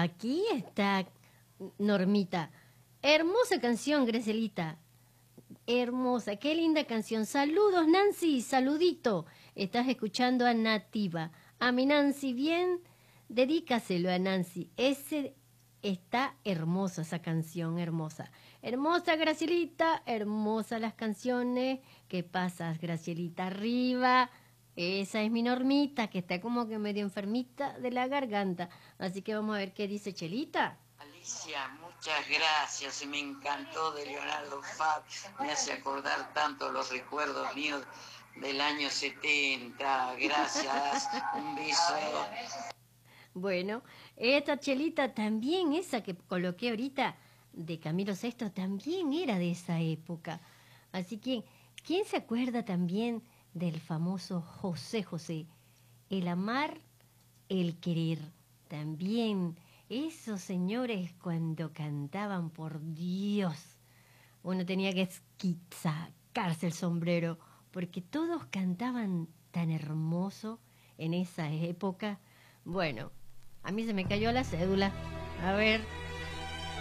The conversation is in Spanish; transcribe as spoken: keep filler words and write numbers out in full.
Aquí está Normita. Hermosa canción, Gracielita. Hermosa, qué linda canción. Saludos, Nancy, saludito. Estás escuchando a Nativa. A mi Nancy, bien, dedícaselo a Nancy. Ese está hermosa, esa canción, hermosa. Hermosa, Gracielita, hermosa las canciones. ¿Qué pasas, Gracielita? Arriba. Esa es mi Normita, que está como que medio enfermita de la garganta. Así que vamos a ver qué dice Chelita. Alicia, muchas gracias, me encantó de Leonardo Fab, me hace acordar tanto los recuerdos míos del año setenta, gracias, un beso. Bueno, esta Chelita también, esa que coloqué ahorita de Camilo Sesto, también era de esa época. Así que, ¿quién se acuerda también del famoso José José? El amar, el querer. También esos señores cuando cantaban, por Dios, uno tenía que sacarse el sombrero, porque todos cantaban tan hermoso en esa época. Bueno, a mí se me cayó la cédula. A ver.